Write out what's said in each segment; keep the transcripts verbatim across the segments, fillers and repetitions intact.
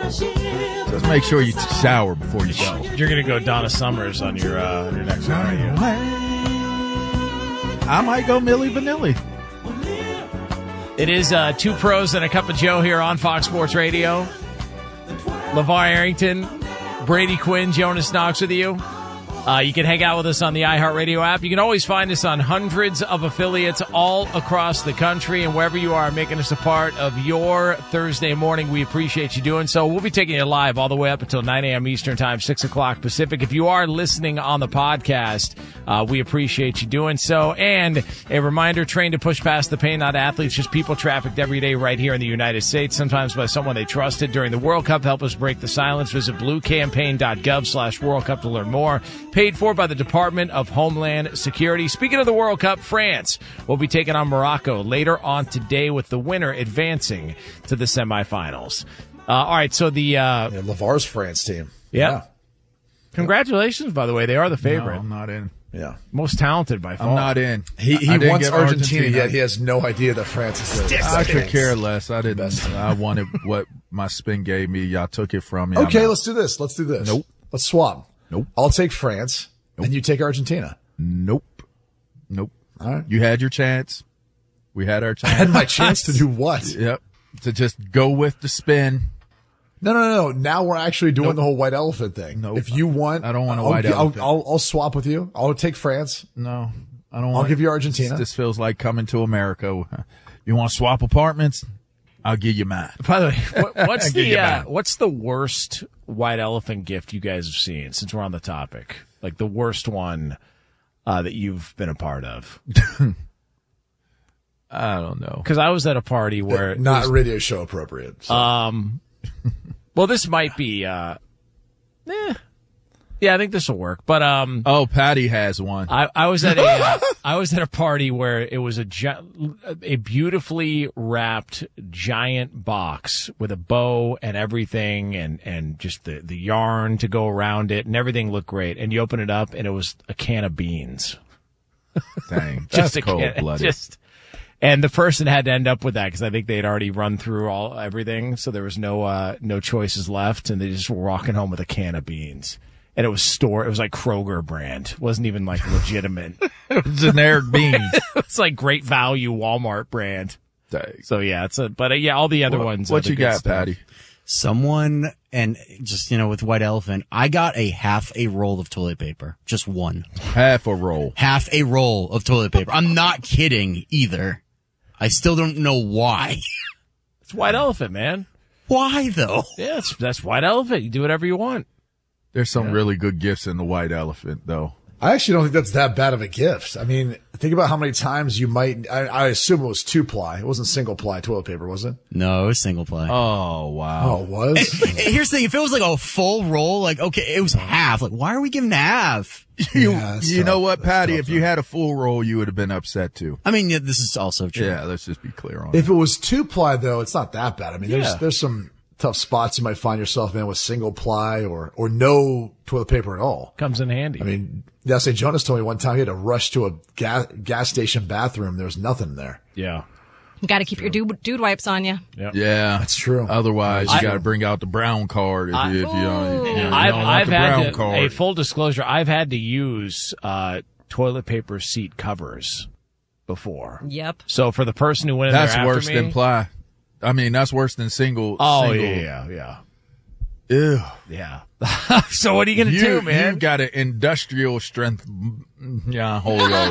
Just make sure you shower before you go. You're going to go Donna Summers on your uh, your next one, right? I might go Milli Vanilli. It is uh, Two Pros and a Cup of Joe here on Fox Sports Radio. LeVar Arrington, Brady Quinn, Jonas Knox with you. Uh, you can hang out with us on the iHeartRadio app. You can always find us on hundreds of affiliates all across the country, and wherever you are, making us a part of your Thursday morning. We appreciate you doing so. We'll be taking you live all the way up until nine a.m. Eastern Time, six o'clock Pacific. If you are listening on the podcast, uh, we appreciate you doing so. And a reminder, train to push past the pain, not athletes, just people trafficked every day right here in the United States, sometimes by someone they trusted during the World Cup. Help us break the silence. Visit bluecampaign.gov slash World Cup to learn more. Paid for by the Department of Homeland Security. Speaking of the World Cup, France will be taking on Morocco later on today, with the winner advancing to the semifinals. Uh, all right, so the uh, yeah, LeVar's France team. Yeah. yeah. Congratulations, by the way. They are the favorite. No, I'm not in. Yeah. Most talented by far. I'm not in. He he wants Argentina, Argentina, yet he has no idea that France is the I could care less. I didn't. I wanted what my spin gave me. Y'all took it from me. Okay, let's do this. Let's do this. Nope. Let's swap. Nope. I'll take France, nope. and you take Argentina. Nope. Nope. All right. You had your chance. We had our chance. I had my chance to do what? Yep. To just go with the spin. No, no, no, no. Now we're actually doing nope. the whole white elephant thing. Nope. If you want, I don't want a I'll, white I'll, elephant. I'll, I'll, I'll swap with you. I'll take France. No, I don't. I'll want give you Argentina. This, this feels like coming to America. You want to swap apartments? I'll give you mine. By the way, what, what's the uh, what's the worst white elephant gift you guys have seen? Since we're on the topic, like the worst one uh, that you've been a part of. I don't know, because I was at a party where it not was, radio show appropriate. So. Um, well, this might be. Uh, eh. Yeah, I think this will work. But um, oh, Patty has one. I, I was at a uh, I was at a party where it was a gi- a beautifully wrapped giant box with a bow and everything, and, and just the, the yarn to go around it, and everything looked great. And you open it up, and it was a can of beans. Dang, just that's a cold blooded. Just. And the person had to end up with that because I think they'd already run through all everything, so there was no uh, no choices left, and they just were walking home with a can of beans. And it was store. It was like Kroger brand. It wasn't even like legitimate. It was generic beans. It's like Great Value Walmart brand. Dang. So yeah, it's a. But uh, yeah, all the other what, ones. What you got, stuff. Patty? Someone, and just, you know, with White Elephant, I got a half a roll of toilet paper. Just one. Half a roll. Half a roll of toilet paper. I'm not kidding either. I still don't know why. It's White Elephant, man. Why though? Yeah, it's, that's White Elephant. You do whatever you want. There's some yeah. really good gifts in the White Elephant, though. I actually don't think that's that bad of a gift. I mean, think about how many times you might, I, I assume it was two ply. It wasn't single ply toilet paper, was it? No, it was single ply. Oh, wow. Oh, it was? And, and here's the thing. If it was like a full roll, like, okay, it was half. Like, why are we giving half? You, yeah, you tough. know what, Patty? Tough, if you had a full roll, you would have been upset, too. I mean, yeah, this is also true. Yeah, let's just be clear on If that. it was two ply, though, it's not that bad. I mean, there's, Yeah. there's some tough spots you might find yourself in with single ply or, or no toilet paper at all. Comes in handy. I mean, yeah, say Jonas told me one time he had to rush to a gas, gas station bathroom. There was nothing there. Yeah. You got to keep your dude, dude wipes on you. Yep. Yeah. That's true. Otherwise, I- you got to bring out the brown card if, I- you, if you, don't, you, know, you I've, don't want I've the had brown to, card. a full disclosure. I've had to use uh, toilet paper seat covers before. Yep. So for the person who went in That's there after worse me, than ply. I mean, that's worse than single. Oh single. yeah, yeah, Ew. yeah. So what are you gonna You, do, man? you got an industrial strength. Yeah, hold on.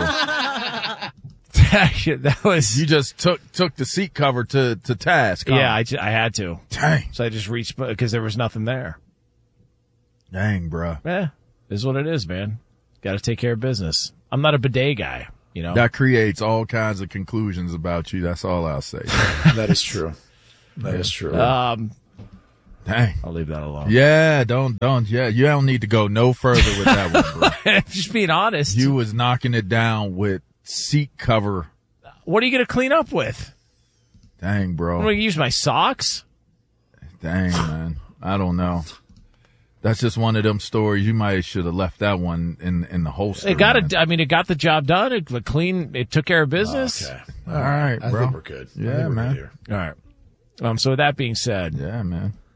that was. You just took took the seat cover to to task. Huh? Yeah, I, ju- I had to. Dang. So I just reached because there was nothing there. Dang, bro. Yeah, is what it is, man. Got to take care of business. I'm not a bidet guy, you know. That creates all kinds of conclusions about you. That's all I'll say. That is true. That is true. Um, Dang. I'll leave that alone. Yeah, don't don't. Yeah, you don't need to go no further with that one, bro. Just being honest. You was knocking it down with seat cover. What are you gonna clean up with? Dang, bro. I'm gonna use my socks. Dang, man. I don't know. That's just one of them stories. You might should have left that one in in the holster. It got man. it. I mean, it got the job done. It was clean. It took care of business. Okay. All right, I bro. think we're good. I Yeah, think we're man. good here. All right. Um. So with that being said, Yeah, man.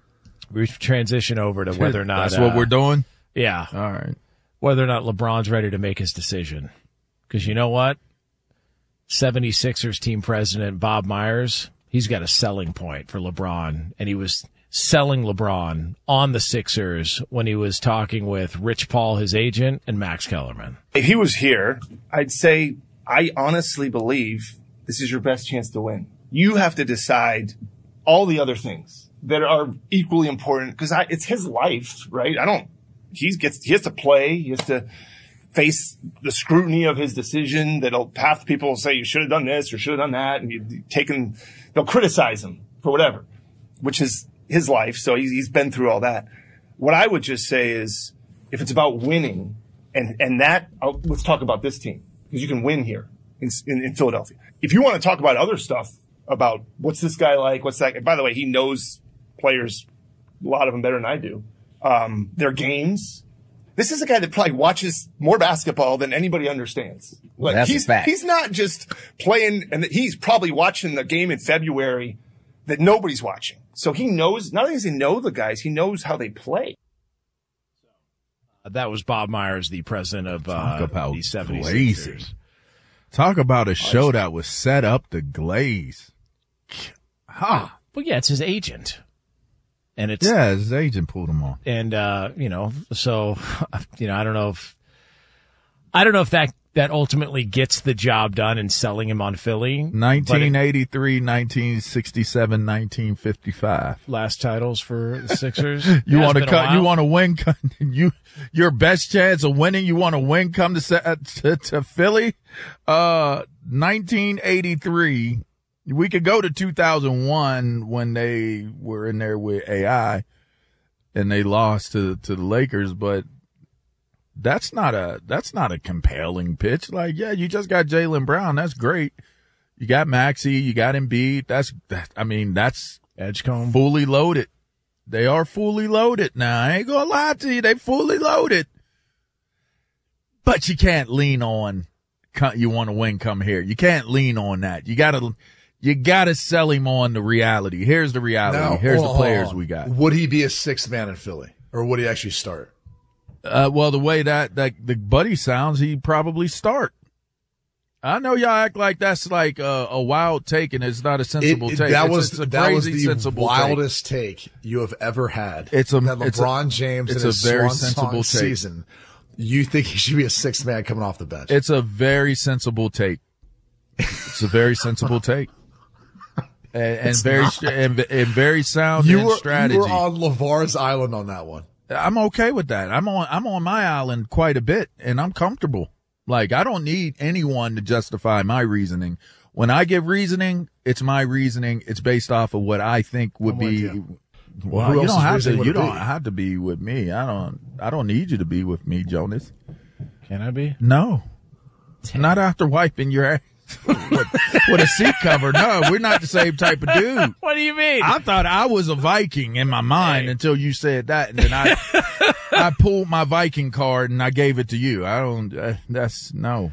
We transition over to whether or not That's what uh, we're doing? Yeah. All right. Whether or not LeBron's ready to make his decision. Because you know what? seventy-sixers team president Bob Myers, he's got a selling point for LeBron. And he was selling LeBron on the Sixers when he was talking with Rich Paul, his agent, and Max Kellerman. If he was here, I'd say I honestly believe this is your best chance to win. You have to decide all the other things that are equally important because it's his life, right? I don't, he gets, he has to play. He has to face the scrutiny of his decision that'll half the people will say you should have done this or should have done that. And you've taken, they'll criticize him for whatever, which is his life. So he's, he's been through all that. What I would just say is if it's about winning and, and that, I'll, let's talk about this team because you can win here in, in, in Philadelphia. If you want to talk about other stuff about what's this guy like, what's that, and by the way, he knows players, a lot of them better than I do, um, their games. This is a guy that probably watches more basketball than anybody understands. Like That's he's, a fact. he's not just playing, and he's probably watching the game in February that nobody's watching. So he knows, not only does he know the guys, he knows how they play. That was Bob Myers, the president of uh, Talk about the seventy-sixers. glazing. Talk about a show that was set up to glaze. Ha! Well, yeah, it's his agent. And it's, Yeah, his agent pulled him on. and, uh, you know, so, you know, I don't know if, I don't know if that, that ultimately gets the job done in selling him on Philly. nineteen eighty-three, nineteen sixty-seven, nineteen fifty-five. Last titles for the Sixers. You Has want to been a cut? You while. want to win? You your best chance of winning. You want to win? Come to se- to, to Philly. Uh, nineteen eighty-three. We could go to two thousand one when they were in there with A I, and they lost to to the Lakers. But that's not a that's not a compelling pitch. Like, yeah, you just got Jaylen Brown. That's great. You got Maxey. You got Embiid. That's that. I mean, that's Edgecombe. fully loaded. They are fully loaded now. I ain't gonna lie to you. They fully loaded. But you can't lean on, you want to win, come here. You can't lean on that. You gotta, you gotta sell him on the reality. Here's the reality. Now, Here's hold the players on. we got. Would he be a sixth man in Philly, or would he actually start? Uh, well, the way that, that the buddy sounds, he'd probably start. I know y'all act like that's like a, a wild take and it's not a sensible It- it- take. That It's- was it's a that was crazy the sensible wildest take. you have ever had. It's a- that it's a- LeBron James it's in a his very swan sensible song take. season. You think he should be a sixth man coming off the bench? It's a very sensible take. It's a very sensible take. And, and very and, and very sound you in were strategy. you were on LeVar's island on that one. I'm okay with that. I'm on I'm on my island quite a bit, and I'm comfortable. Like, I don't need anyone to justify my reasoning. When I give reasoning, it's my reasoning. It's based off of what I think would I'm be. with you. Well, Who you else's don't have to. reasoning would You it don't be? have to be with me. I don't. I don't need you to be with me, Jonas. Can I be? No, not after wiping your ass with, with a seat cover. No, we're not the same type of dude. What do you mean? I thought I was a Viking in my mind Hey. until you said that, and then I I pulled my Viking card and I gave it to you. I don't. Uh, that's no.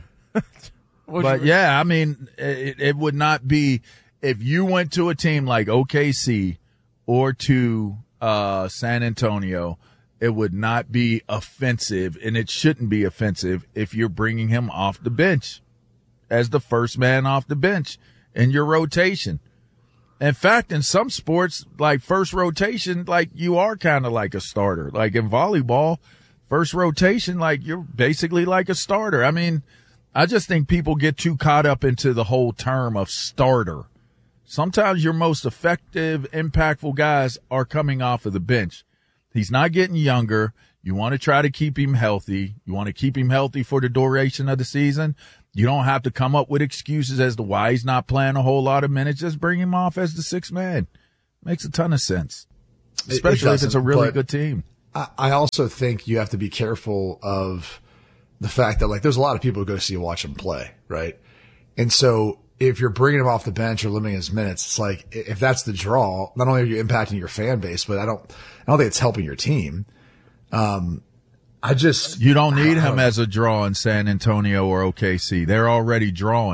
But yeah, I mean, it, it would not be if you went to a team like O K C or to uh, San Antonio. It would not be offensive, and it shouldn't be offensive if you're bringing him off the bench as the first man off the bench in your rotation. In fact, in some sports, like first rotation, like you are kind of like a starter. Like in volleyball, first rotation, like you're basically like a starter. I mean, I just think people get too caught up into the whole term of starter. Sometimes your most effective, impactful guys are coming off of the bench. He's not getting younger. You want to try to keep him healthy. You want to keep him healthy for the duration of the season. You don't have to come up with excuses as to why he's not playing a whole lot of minutes. Just bring him off as the sixth man. Makes a ton of sense, It- it especially if it's a doesn't, really but good team. I, I also think you have to be careful of the fact that like there's a lot of people who go see watch him play, right? And so if you're bringing him off the bench or limiting his minutes, it's like if that's the draw, not only are you impacting your fan base, but I don't, I don't think it's helping your team. Um, I just You don't need I him don't- as a draw in San Antonio or O K C. They're already drawing.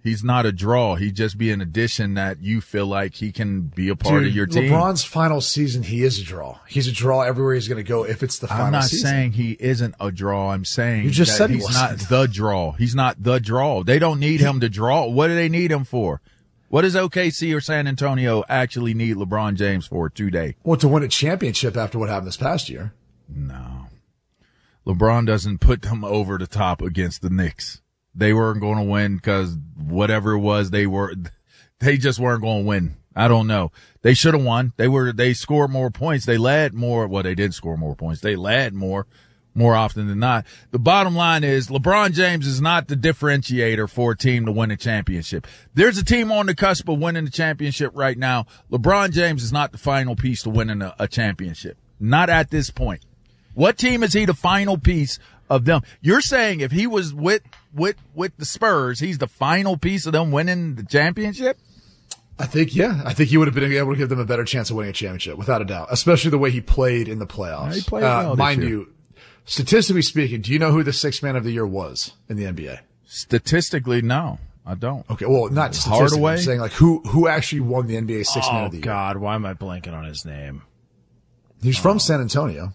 He's not a draw. He'd just be an addition that you feel like he can be a part Dude, of your team. LeBron's final season, he is a draw. He's a draw everywhere he's going to go if it's the final I'm not season. saying he isn't a draw. I'm saying You just that said he he's wasn't. not the draw. He's not the draw. They don't need him to draw. What do they need him for? What does O K C or San Antonio actually need LeBron James for today? Well, to win a championship after what happened this past year. No. LeBron doesn't put them over the top against the Knicks. They weren't going to win because whatever it was, they were, they just weren't going to win. I don't know. They should have won. They were, they scored more points. They led more. Well, they did score more points. They led more, more often than not. The bottom line is LeBron James is not the differentiator for a team to win a championship. There's a team on the cusp of winning the championship right now. LeBron James is not the final piece to winning a, a championship. Not at this point. What team is he the final piece of them? You're saying if he was with, with, with the Spurs, he's the final piece of them winning the championship? I think, yeah. I think he would have been able to give them a better chance of winning a championship, without a doubt, especially the way he played in the playoffs. Yeah, he played uh, well this mind year. you, statistically speaking, do you know who the sixth man of the year was in the N B A? Statistically, no, I don't. Okay, well, not statistically. Hardaway? I'm saying, like, who, who actually won the N B A sixth man Oh, of the year? God. Why am I blanking on his name? He's from San Antonio.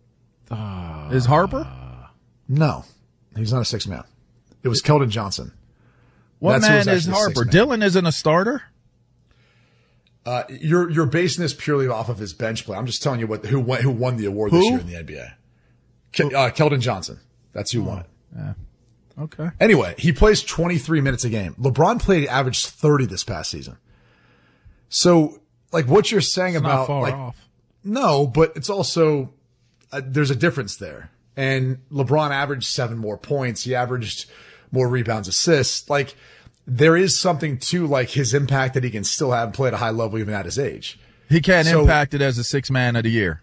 Is Harper? No, he's not a sixth man. It was Keldon Johnson. What That's who was man is actually the Harper? sixth man. Dylan isn't a starter? Uh, you're you're basing this purely off of his bench play. I'm just telling you what who won, who won the award Who? this year in the N B A. Ke- uh, Keldon Johnson. That's who won it. Okay. Anyway, he plays twenty-three minutes a game. LeBron played averaged thirty this past season. So, like, what you're saying It's about not far like, off. no, but it's also uh, there's a difference there. And LeBron averaged seven more points. He averaged more rebounds, assists. Like, there is something to like his impact that he can still have and play at a high level even at his age. He can't So- impact it as a six man of the year.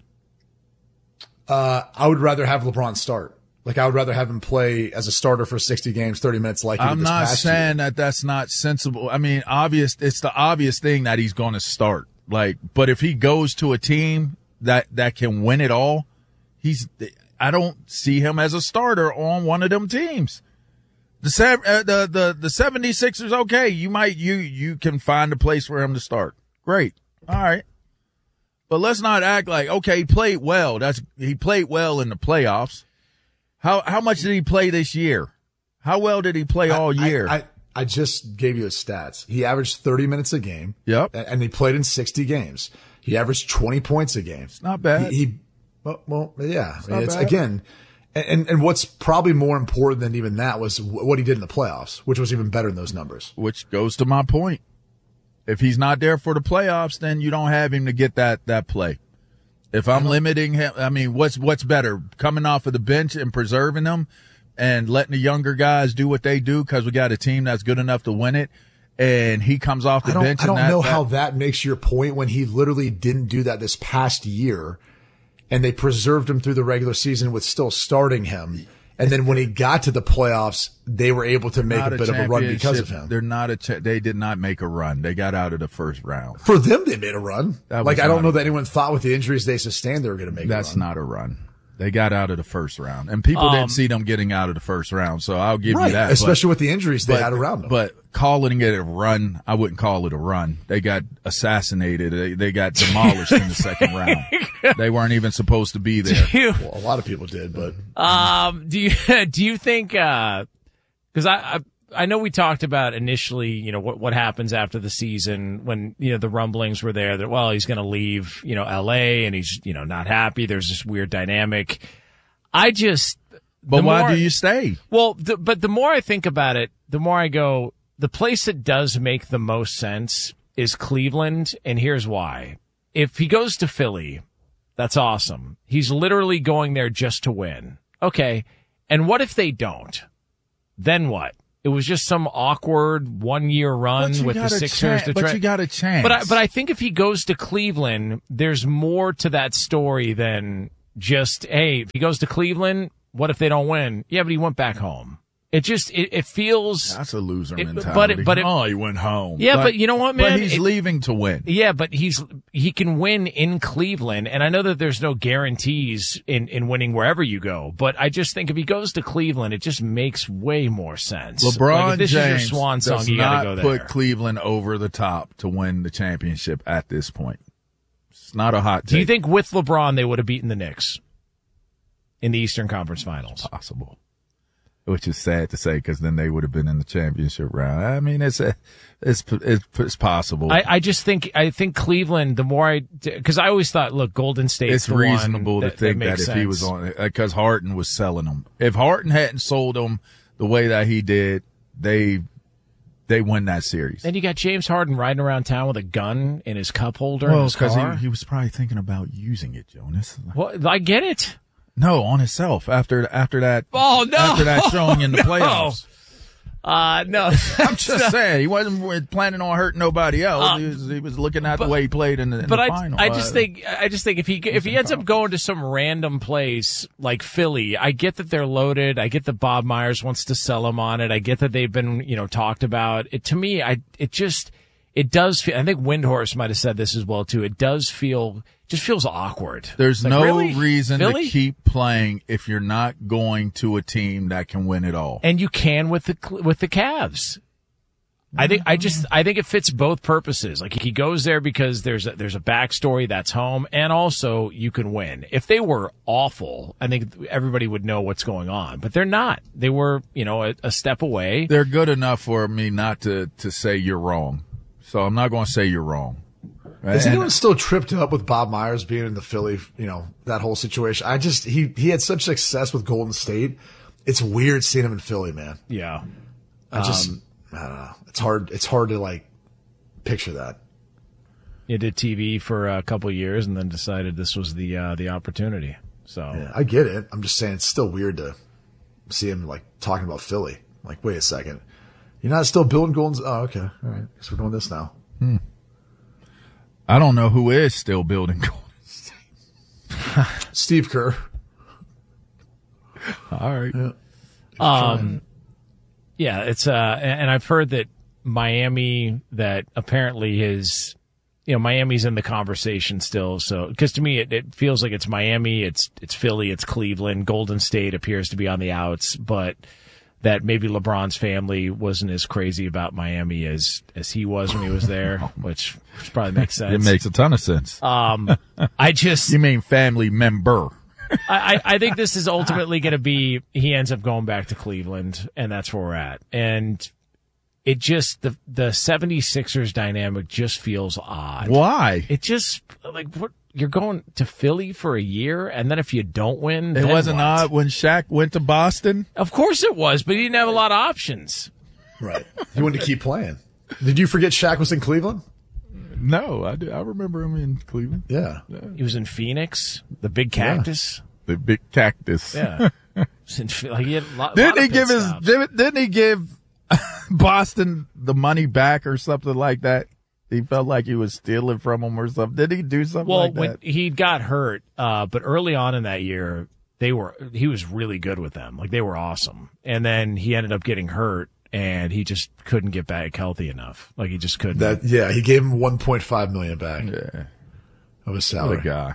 Uh, I would rather have LeBron start. Like, I would rather have him play as a starter for sixty games, thirty minutes like he did I'm this not past saying year. that that's not sensible. I mean, obvious, it's the obvious thing that he's going to start. Like, but if he goes to a team that, that can win it all, he's, I don't see him as a starter on one of them teams. The, sev- uh, the, the, the seventy-sixers, okay, you might, you, you can find a place for him to start. Great. All right. But let's not act like, okay, he played well. That's, he played well in the playoffs. How, how much did he play this year? How well did he play all I- year? I, I, I just gave you his stats. He averaged thirty minutes a game. Yep. a- And he played in sixty games. He averaged twenty points a game. It's not bad. He, he well, well, yeah. not It's bad. again, and, and what's probably more important than even that was wh- what he did in the playoffs, which was even better than those numbers. Which goes to my point. If he's not there for the playoffs, then you don't have him to get that, that play. If I'm limiting him, I mean, what's, what's better? Coming off of the bench and preserving them and letting the younger guys do what they do because we got a team that's good enough to win it. And he comes off the I don't, bench. I don't and that, know that, how that makes your point when he literally didn't do that this past year, and they preserved him through the regular season with still starting him. And then when he got to the playoffs, they were able to make not a bit of a run because of championship. him. They're not a, cha- they did not make a run. They got out of the first round. For them, they made a run. That Like, was I don't not know a- that anyone thought with the injuries they sustained they were going to make That's a run. not a run. They got out of the first round and people Um, didn't see them getting out of the first round. So I'll give right, you that. especially but, with the injuries they had around them. But calling it a run, I wouldn't call it a run. They got assassinated. They, they got demolished in the second round. They weren't even supposed to be there. You, well, a lot of people did, but um, do you do you think? Because I, I I know we talked about initially, you know, what what happens after the season when you know the rumblings were there that well he's going to leave, you know, L A and he's you know not happy. There's this weird dynamic. I just. But the why more- do you stay? Well, the, but the more I think about it, the more I go, the place that does make the most sense is Cleveland, and here's why. If he goes to Philly, that's awesome. He's literally going there just to win. Okay. And what if they don't? Then what? It was just some awkward one-year run But you with the got a Sixers. chan- to but try- you got a chance. But I, but I think if he goes to Cleveland, there's more to that story than just, hey, if he goes to Cleveland, what if they don't win? Yeah, but he went back home. It just it, it feels that's a loser it, mentality. But it, but it, oh, he went home. Yeah, but, but you know what, man? But he's it, leaving to win. Yeah, but he's he can win in Cleveland, and I know that there's no guarantees in in winning wherever you go. But I just think if he goes to Cleveland, it just makes way more sense. LeBron like if this James is your swan song, does you got not to go there. put Cleveland over the top to win the championship at this point. It's not a hot take. Do you think with LeBron they would have beaten the Knicks in the Eastern Conference Finals? Possible. Which is sad to say because then they would have been in the championship round. I mean, it's a, it's it's, it's possible. I, I just think I think Cleveland. The more I, because I always thought, look, Golden State. It's reasonable to that, think that, that, if sense. he was on, because Harden was selling them. If Harden hadn't sold them the way that he did, they they win that series. And you got James Harden riding around town with a gun in his cup holder. Well, because he, he was probably thinking about using it, Jonas. Well, I get it. No, on himself after after that. Oh no! After that showing in the no. playoffs. Uh no. I'm just saying he wasn't planning on hurting nobody else. Uh, he, was, he was looking at but, the way he played in the, in but the I, final. I just uh, think I just think if he if he ends up going to some random place like Philly, I get that they're loaded. I get that Bob Myers wants to sell them on it. I get that they've been you know talked about. It to me, I it just it does feel. I think Windhorst might have said this as well too. It does feel. Just feels awkward. There's like, no really? reason Philly? to keep playing if you're not going to a team that can win it all. And you can with the with the Cavs. I think I just I think it fits both purposes. Like he goes there because there's a, there's a backstory that's home, and also you can win. If they were awful, I think everybody would know what's going on. But they're not. They were you know a, a step away. They're good enough for me not to to say you're wrong. So I'm not going to say you're wrong. Is And- anyone still tripped up with Bob Myers being in the Philly, you know, that whole situation? I just, he, he had such success with Golden State. It's weird seeing him in Philly, man. Yeah. I just, Um, I don't know. It's hard, it's hard to like picture that. You did T V for a couple of years and then decided this was the uh, the opportunity. So Yeah, I get it. I'm just saying it's still weird to see him like talking about Philly. Like, wait a second. You're not still building Golden Oh, okay. All right. Guess we're doing this now. Hmm. I don't know who is still building Golden State. Steve Kerr. All right. Yeah. Um, yeah, it's uh, and I've heard that Miami, that apparently his, you know, Miami's in the conversation still. So, because to me, it, it feels like it's Miami, it's it's Philly, it's Cleveland, Golden State appears to be on the outs, but that maybe LeBron's family wasn't as crazy about Miami as as he was when he was there, which, which probably makes sense. It makes a ton of sense. Um, I just You mean family member? I, I think this is ultimately going to be he ends up going back to Cleveland, and that's where we're at. And it just the the 76ers dynamic just feels odd. Why? It just like what, you're going to Philly for a year, and then if you don't win, It then wasn't what? odd when Shaq went to Boston. Of course it was, but he didn't have a lot of options. Right. He wanted to keep playing. Did you forget Shaq was in Cleveland? No, I do. I remember him in Cleveland. Yeah. He was in Phoenix, the big cactus. The big cactus. Yeah, He was in- like he had a lot, Didn't lot he of give pit his? stops. Didn't he give Boston the money back or something like that? He felt like he was stealing from him or something. Did he do something Well, like when that? he got hurt, uh, but early on in that year, they were he was really good with them. Like they were awesome. And then he ended up getting hurt, and he just couldn't get back healthy enough. Like he just couldn't. That, yeah, he gave him one point five million back Yeah, of his what salary. a guy.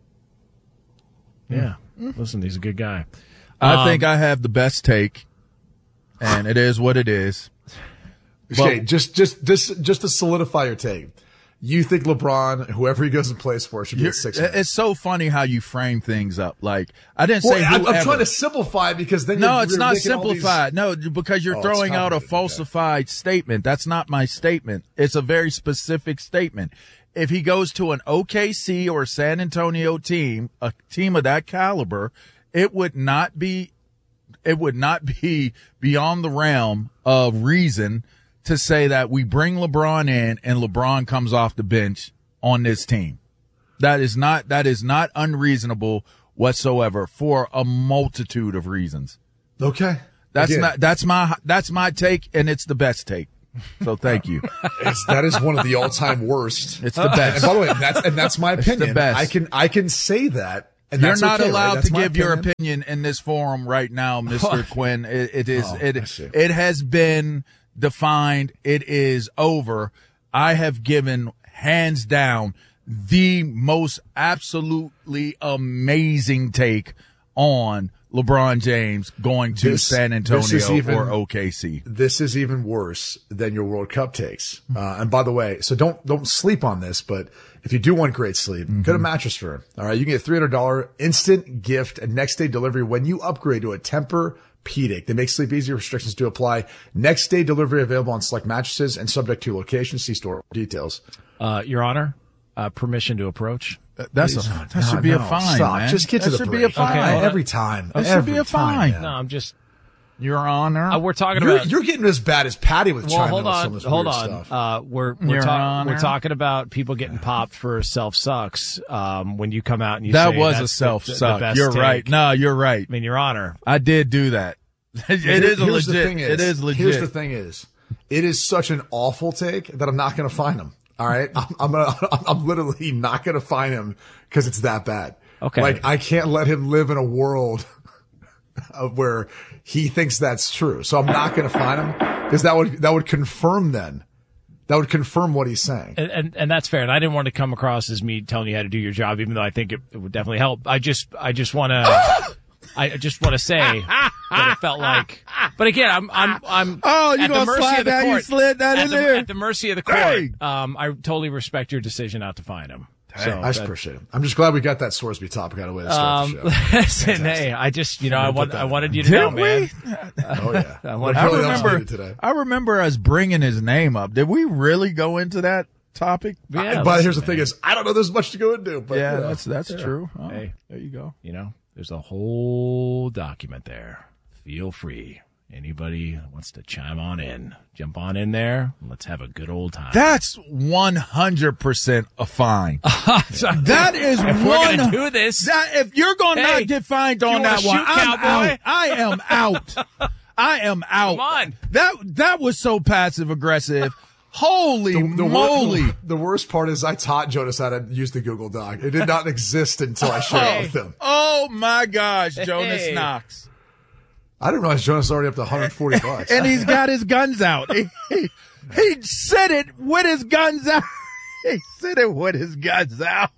yeah. Listen, he's a good guy. I Um, think I have the best take, and it is what it is. Okay, just, just, just, just to solidify your take. You think LeBron, whoever he goes and plays for, should be You're- at six man. it's so funny how you frame things up. Like I didn't say Well, I'm, I'm whoever. trying to simplify because then No, you're, it's you're not making all these- simplified. No, because you're Oh, it's throwing out a complicated. falsified statement. That's not my statement. It's a very specific statement. If he goes to an O K C or San Antonio team, a team of that caliber, it would not be, it would not be beyond the realm of reason to say that we bring LeBron in and LeBron comes off the bench on this team. That is not, that is not unreasonable whatsoever for a multitude of reasons. Okay. That's Again, not, that's my, that's my take, and it's the best take. So thank you. it's, that is one of the all time worst. It's the best. And by the way, that's, and that's my opinion. best. I can, I can say that And You're that's not okay, allowed right? to That's give my your opinion. opinion in this forum right now, Mister Quinn. It, it is Oh, I it see. it has been defined. It is over. I have given hands down the most absolutely amazing take on LeBron James going to This- San this is Antonio even- or O K C. This is even worse than your World Cup takes. Uh, and by the way, so don't, don't sleep on this, but if you do want great sleep, go to Mattress Firm. All right. You can get three hundred dollars instant gift and next day delivery when you upgrade to a Tempur-Pedic. They make sleep easier. Restrictions do apply. Next day delivery available on select mattresses and subject to location. See store details. Uh, Your Honor, uh, permission to approach. That's a, that No, should be a no, fine, stop. man. Just get to that the should break. be a fine. Okay, hold on. Every time. That should be Every a time, fine. man. No, I'm just. Your Honor. Uh, we're talking You're, about. you're getting as bad as Patty with well, China hold with some on, of this hold weird on. stuff. Uh, we're we're, Your talk- Honor. we're talking about people getting popped for self sucks. Um, when you come out and you that say was that's a the- self the, the suck. best You're take. right. No, you're right. I mean, Your Honor. I did do that. it Here- is a here's the legit. thing is, it is legit. Here's the thing is, it is such an awful take that I'm not going to find him. All right. I'm, I'm, gonna, I'm literally not going to find him because it's that bad. Okay. Like I can't let him live in a world of where he thinks that's true. So I'm not going to find him because that would, that would confirm then. That would confirm what he's saying. And, and and that's fair. And I didn't want to come across as me telling you how to do your job, even though I think it, it would definitely help. I just I just want to I just want to say that it felt like. But again, I'm I'm I'm Oh, you at the gonna mercy slide of the that? You court. slid that at in the, there? At the mercy of the court. Hey. Um, I totally respect your decision not to find him. So I just that- appreciate it. I'm just glad we got that Sorsby topic out of the way to start Um, the show. listen, hey, I just you know I gonna want put that I in wanted you to Did know, we? man. Oh yeah. I want- I Really else remember. needed today. I remember us bringing his name up. Did we really go into that topic? Yeah, but listen, here's the thing man. is, I don't know there's much to go into, but yeah, you know. that's that's true. Oh, Hey. there you go. You know, there's a whole document there. Feel free. Anybody that wants to chime on in, jump on in there. Let's have a good old time. That's one hundred percent a fine. That is if one. we're gonna do this, That, if you're going to Hey, not get fined you on wanna that one, shoot, I'm cowboy? out. I am out. I am out. Come on. That that was so passive aggressive. Holy The, the, wor- moly! the, the worst part is I taught Jonas how to use the Google Doc. It did not exist until I shared it with him. Oh my gosh, Jonas Hey. Knox. I didn't realize Jonas is already up to one hundred forty bucks. And he's got his guns out. He, he, he said it with his guns out. He said it with his guns out.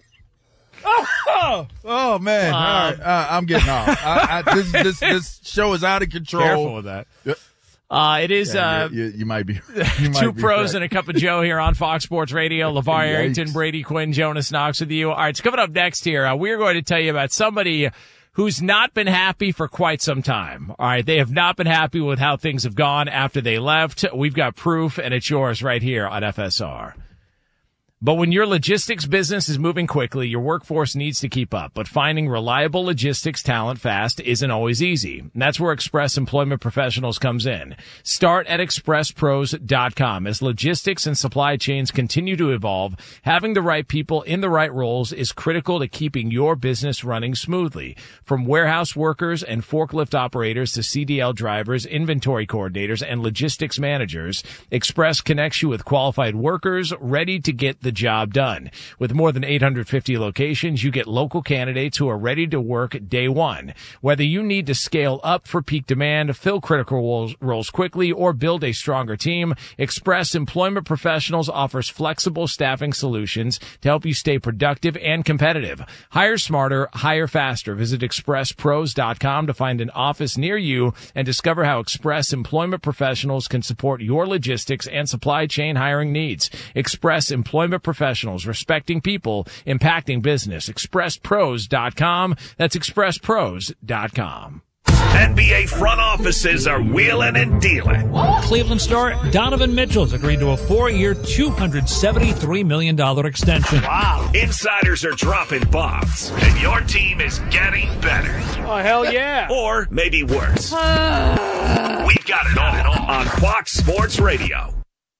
Oh, oh man! Um, All right, uh, I'm getting off. I, I, this this this show is out of control. careful with that. Uh, it is Yeah, uh, you, you, you might be you might two be pros right. and a cup of Joe here on Fox Sports Radio. LeVar Yikes. Arrington, Brady Quinn, Jonas Knox with you. All right, so coming up next here, uh, we're going to tell you about somebody who's not been happy for quite some time. All right, they have not been happy with how things have gone after they left. We've got proof, and it's yours right here on F S R. But when your logistics business is moving quickly, your workforce needs to keep up. But finding reliable logistics talent fast isn't always easy. And that's where Express Employment Professionals comes in. Start at express pros dot com. As logistics and supply chains continue to evolve, having the right people in the right roles is critical to keeping your business running smoothly. From warehouse workers and forklift operators to C D L drivers, inventory coordinators, and logistics managers, Express connects you with qualified workers ready to get the job done. With more than eight hundred fifty locations, you get local candidates who are ready to work day one. Whether you need to scale up for peak demand, fill critical roles, roles quickly, or build a stronger team, Express Employment Professionals offers flexible staffing solutions to help you stay productive and competitive. Hire smarter, hire faster. Visit express pros dot com to find an office near you and discover how Express Employment Professionals can support your logistics and supply chain hiring needs. Express Employment Professionals, respecting people, impacting business. express pros dot com. That's express pros dot com. N B A front offices are wheeling and dealing. Cleveland star Donovan Mitchell's agreed to a four-year, two hundred seventy-three million dollars extension. Wow. Insiders are dropping bombs, and your team is getting better. Oh, hell yeah. Or maybe worse. We've got it all on Fox Sports Radio.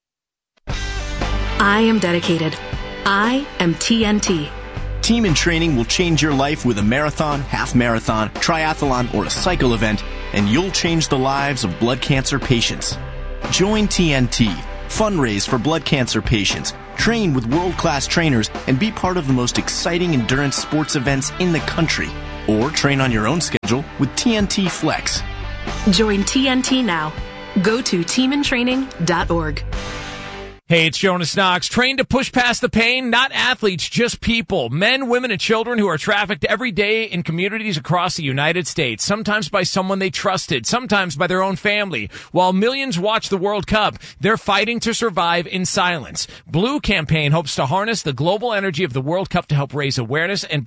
I am dedicated. I am T N T. Team in Training will change your life with a marathon, half marathon, triathlon, or a cycle event, and you'll change the lives of blood cancer patients. Join T N T. Fundraise for blood cancer patients. Train with world-class trainers and be part of the most exciting endurance sports events in the country. Or train on your own schedule with T N T Flex. Join T N T now. Go to team in training dot org. Hey, it's Jonas Knox. Trained to push past the pain? Not athletes, just people. Men, women, and children who are trafficked every day in communities across the United States. Sometimes by someone they trusted, sometimes by their own family. While millions watch the World Cup, they're fighting to survive in silence. Blue Campaign hopes to harness the global energy of the World Cup to help raise awareness and